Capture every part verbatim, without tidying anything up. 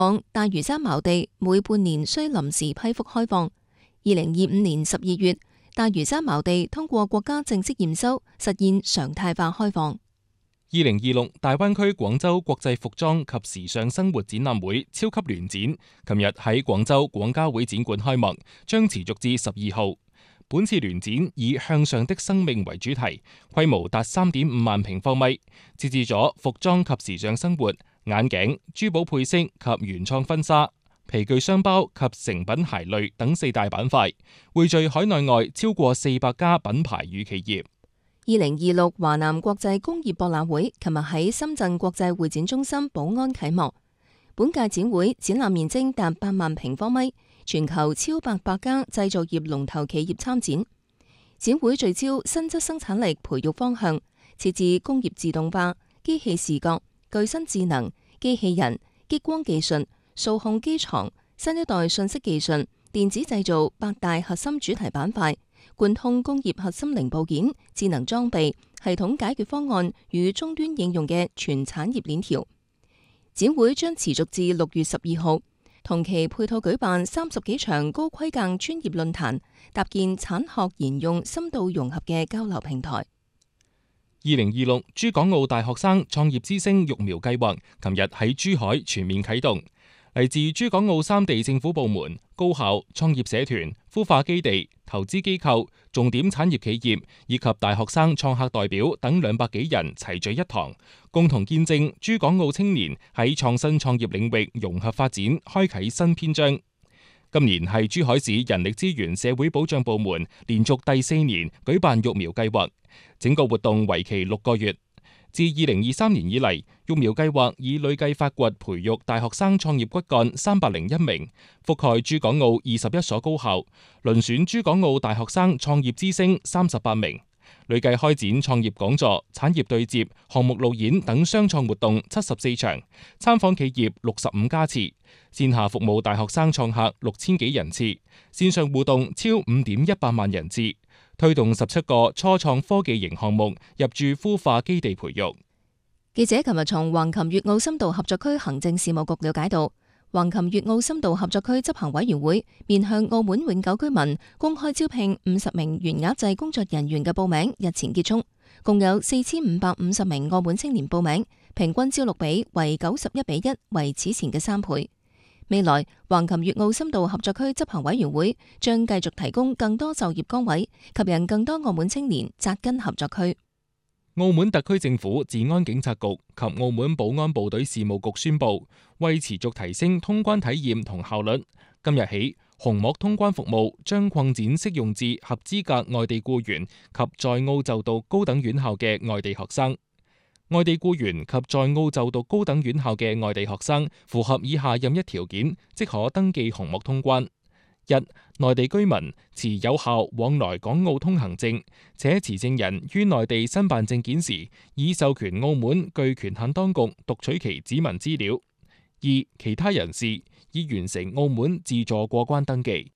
大嶼山茅地每半年需臨時批復開放。二零二五年十二月，大嶼山茅地通過國家正式驗收，實現常態化開放。 二零二六大灣區廣州國際服裝及時尚生活展覽會超級聯展，琴日喺廣州廣交會展館開幕，將持續至十二號。本次聯展以向上的生命為主題，規模達三點五萬平方米，設置咗服裝及時尚生活、眼鏡、珠寶配飾及原創婚紗、皮具箱包及成品鞋類等四大板塊，匯聚海內外超過四百家品牌與企業。 二零二六華南國際工業博覽會琴日喺深圳國際會展中心寶安啟幕。本屆展會展覽面積達八萬平方米，全球超八百家製造業龍頭企業參展。展會聚焦新質生產力培育方向，設置工業自動化、機器視覺、具身智能、機器人、激光技術、數控機床、新一代信息技術、電子製造八大核心主題板塊，貫通工業核心零部件、智能裝備、系統解決方案與終端應用嘅全產業鏈條。展會將持續至六月十二號，同期配套舉辦三十幾場高規格專業論壇，搭建產學研用深度融合嘅交流平台。 二零二六珠港澳大學生創業之星育苗計劃，琴日喺珠海全面啟動。嚟自珠港澳三地政府部門、高校、創業社團、孵化基地、投資機構、重點產業企業以及大學生創客代表等兩百幾人齊聚一堂，共同見證珠港澳青年喺創新創業領域融合發展，開啟新篇章。今年係珠海市人力資源社會保障部門連續第四年舉辦育苗計劃，整個活動為期六個月。自二零二三年以嚟，育苗計劃以累計發掘培育大學生創業骨幹三百零一名，覆蓋珠港澳二十一所高校，遴選珠港澳大學生創業之星三十八名，累計開展創業講座、產業對接、項目路演等雙創活動七十四場，參訪企業六十五家次，線下服務大學生創客六千幾人次，線上互動超五點一百萬人次。推動十七個初創科技型項目入駐孵化基地培育。 記者琴日從橫琴粵澳深度合作區行政事務局了解到，橫琴粵澳深度合作區執行委員會面向澳門永久居民公開招聘五十名員額制工作人員嘅報名日前結束，共有四千五百五十名澳門青年報名，平均招錄比為九十一比一，為此前嘅三倍。未來，橫琴粵澳深度合作區執行委員會將繼續提供更多就業崗位，吸引更多澳門青年扎根合作區。 澳門特區政府治安警察局及澳門保安部隊事務局宣布，為持續提升通關體驗同效率，今日起虹膜通關服務將擴展適用至合資格外地僱員及在澳就讀高等院校嘅外地學生。外地僱員及在澳就讀高等院校嘅外地學生符合以下任一條件，即可登記虹膜通關：一、內地居民持有效往來港澳通行證，且持證人於內地申辦證件時，已授權澳門具權限當局讀取其指紋資料；二、其他人士已完成澳門自助過關登記。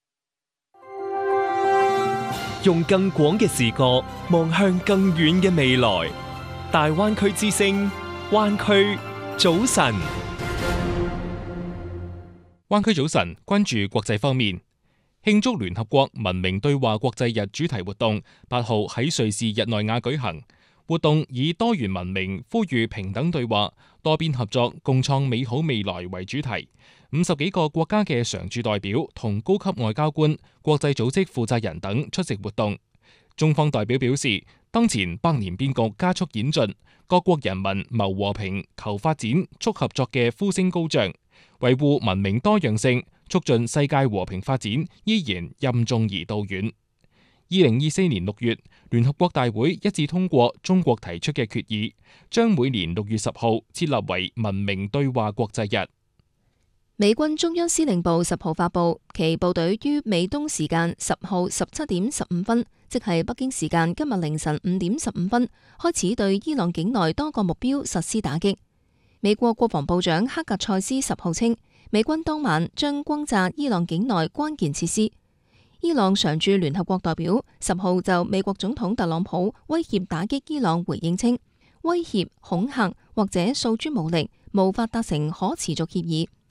用更廣嘅視角望向更遠嘅未來。大灣區之聲，灣區早晨。 灣區早晨，關注國際方面，慶祝聯合國文明對話國際日主題活動八號喺瑞士日內瓦舉行。活動以多元文明呼籲平等對話、多邊合作、共創美好未來為主題。五十幾個國家嘅常駐代表同高級外交官、國際組織負責人等出席活動。中方代表表示，當前百年變局加速演進，各國人民謀和平、求發展、促合作嘅呼聲高漲，維護文明多樣性、促進世界和平發展依然任重而道遠。二零二四年六月，聯合國大會一致通過中國提出嘅決議，將每年六月十號設立為文明對話國際日。 美軍中央司令部十號發布，其部隊於美東時間十號十七點十五分，即係北京時間今日凌晨五點十五分，開始對伊朗境內多個目標實施打擊。美國國防部長克格塞斯十號稱，美軍當晚將轟炸伊朗境內關鍵設施。伊朗常駐聯合國代表十號就美國總統特朗普威脅打擊伊朗回應稱，威脅、恐嚇或者訴諸武力無法達成可持續協議。